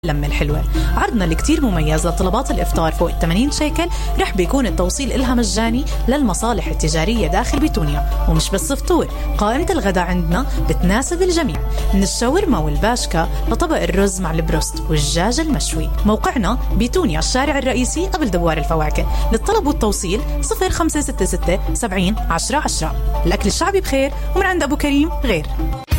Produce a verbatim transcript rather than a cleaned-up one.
لما الحلوة. عرضنا اللي كتير مميز لطلبات الإفطار فوق ثمانين شيكل رح بيكون التوصيل إلها مجاني للمصالح التجارية داخل بيتونيا. ومش بس فطور، قائمة الغداء عندنا بتناسب الجميع، من الشاورما والباشكا لطبق الرز مع البروست والدجاج المشوي. موقعنا بيتونيا الشارع الرئيسي قبل دوار الفواكه. للطلب والتوصيل صفر خمسة ستة ستة سبعين عشرة عشرة. الأكل الشعبي بخير، ومن عند أبو كريم غير.